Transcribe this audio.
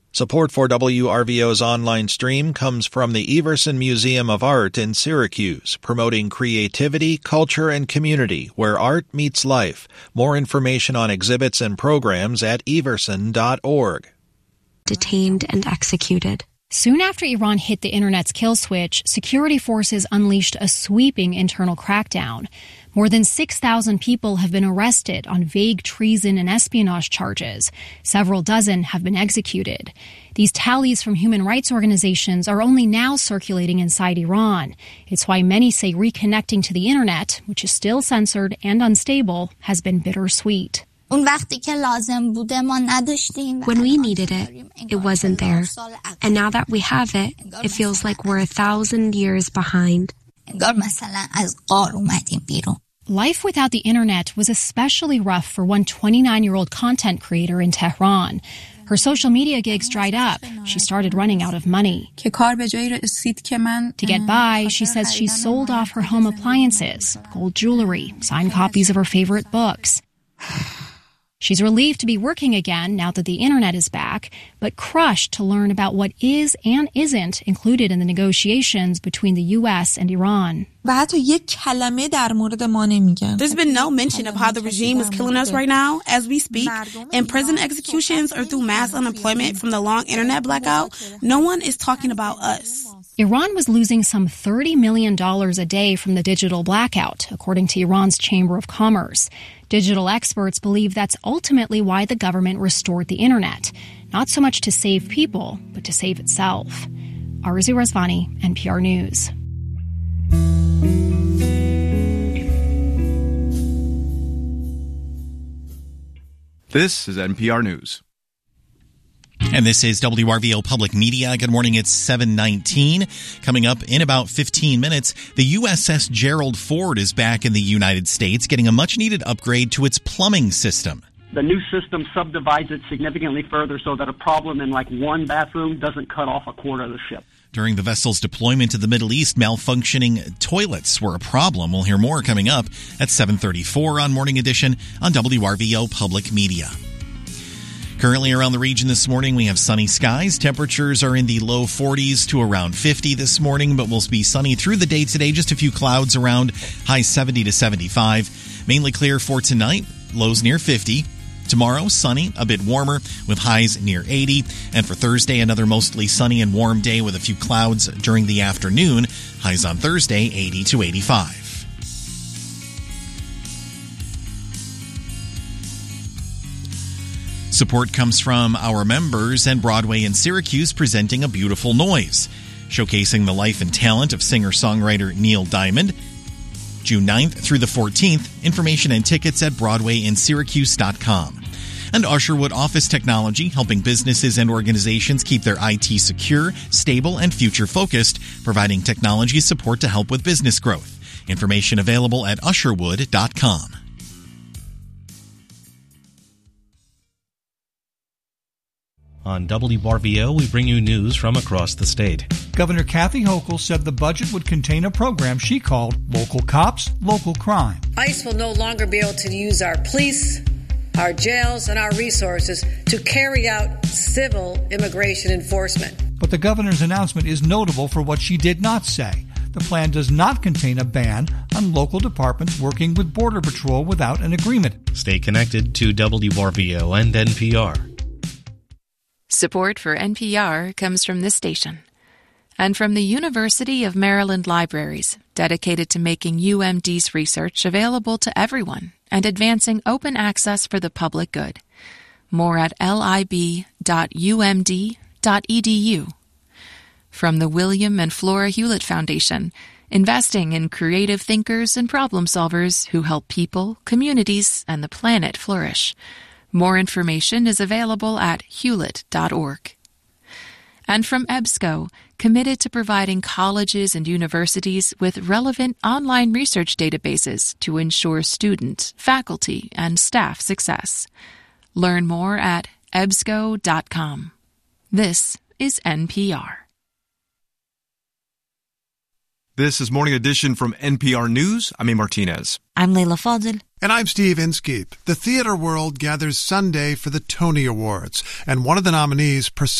Support for WRVO's online stream comes from the Everson Museum of Art in Syracuse, promoting creativity, culture, and community where art meets life. More information on exhibits and programs at everson.org. Detained and executed. Soon after Iran hit the internet's kill switch, security forces unleashed a sweeping internal crackdown. More than 6,000 people have been arrested on vague treason and espionage charges. Several dozen have been executed. These tallies from human rights organizations are only now circulating inside Iran. It's why many say reconnecting to the internet, which is still censored and unstable, has been bittersweet. When we needed it, it wasn't there. And now that we have it, it feels like we're 1,000 years behind. Life without the internet was especially rough for one 29-year-old content creator in Tehran. Her social media gigs dried up. She started running out of money. To get by, she says she sold off her home appliances, gold jewelry, signed copies of her favorite books. She's relieved to be working again now that the internet is back, but crushed to learn about what is and isn't included in the negotiations between the U.S. and Iran. There's been no mention of how the regime is killing us right now as we speak. In prison executions or through mass unemployment from the long internet blackout, no one is talking about us. Iran was losing some $30 million a day from the digital blackout, according to Iran's Chamber of Commerce. Digital experts believe that's ultimately why the government restored the internet, not so much to save people, but to save itself. Arzu Razvani, NPR News. This is NPR News. And this is WRVO Public Media. Good morning, it's 7:19. Coming up in about 15 minutes, the USS Gerald Ford is back in the United States, getting a much-needed upgrade to its plumbing system. The new system subdivides it significantly further so that a problem in like one bathroom doesn't cut off a quarter of the ship. During the vessel's deployment to the Middle East, malfunctioning toilets were a problem. We'll hear more coming up at 7:34 on Morning Edition on WRVO Public Media. Currently around the region this morning, we have sunny skies. Temperatures are in the low 40s to around 50 this morning, but will be sunny through the day today. Just a few clouds around, high 70 to 75. Mainly clear for tonight, lows near 50. Tomorrow, sunny, a bit warmer, with highs near 80. And for Thursday, another mostly sunny and warm day with a few clouds during the afternoon. Highs on Thursday, 80 to 85. Support comes from our members and Broadway in Syracuse presenting A Beautiful Noise, showcasing the life and talent of singer-songwriter Neil Diamond. June 9th through the 14th. Information and tickets at BroadwayInSyracuse.com. And Usherwood Office Technology, helping businesses and organizations keep their IT secure, stable, and future-focused, providing technology support to help with business growth. Information available at Usherwood.com. On WRVO, we bring you news from across the state. Governor Kathy Hochul said the budget would contain a program she called Local Cops, Local Crime. ICE will no longer be able to use our police, our jails, and our resources to carry out civil immigration enforcement. But the governor's announcement is notable for what she did not say. The plan does not contain a ban on local departments working with Border Patrol without an agreement. Stay connected to WRVO and NPR. Support for NPR comes from this station and from the University of Maryland Libraries, dedicated to making UMD's research available to everyone and advancing open access for the public good. More at lib.umd.edu. From the William and Flora Hewlett Foundation, investing in creative thinkers and problem solvers who help people, communities, and the planet flourish. More information is available at hewlett.org. And from EBSCO, committed to providing colleges and universities with relevant online research databases to ensure student, faculty, and staff success. Learn more at ebsco.com. This is NPR. This is Morning Edition from NPR News. I'm A. Martinez. I'm Leila Fadel. And I'm Steve Inskeep. The theater world gathers Sunday for the Tony Awards, and one of the nominees,